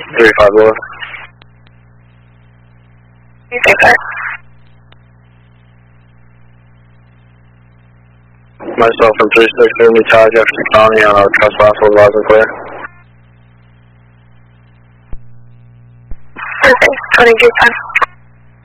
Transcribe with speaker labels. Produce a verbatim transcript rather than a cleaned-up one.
Speaker 1: three five below.
Speaker 2: Okay.
Speaker 1: Myself from three six, going to be Todd Jefferson County on a trespass with Rosin Clear.
Speaker 2: Perfect. twenty-two ten.